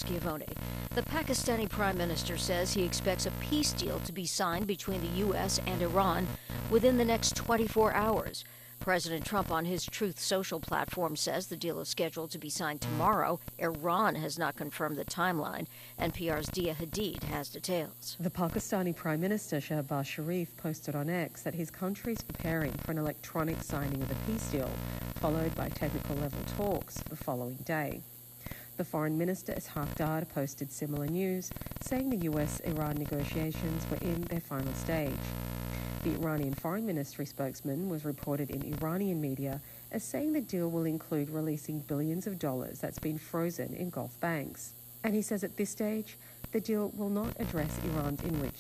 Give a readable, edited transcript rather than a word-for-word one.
Schiavone. The Pakistani Prime Minister says he expects a peace deal to be signed between the U.S. and Iran within the next 24 hours. President Trump on his Truth Social platform says the deal is scheduled to be signed tomorrow. Iran has not confirmed the timeline. NPR's Dia Hadid has details. The Pakistani Prime Minister Shehbaz Sharif posted on X that his country is preparing for an electronic signing of a peace deal, followed by technical-level talks the following day. The Foreign Minister Ishaq Dar posted similar news, saying the US-Iran negotiations were in their final stage. The Iranian Foreign Ministry spokesman was reported in Iranian media as saying the deal will include releasing billions of dollars that's been frozen in Gulf banks. And he says at this stage, the deal will not address Iran's enriched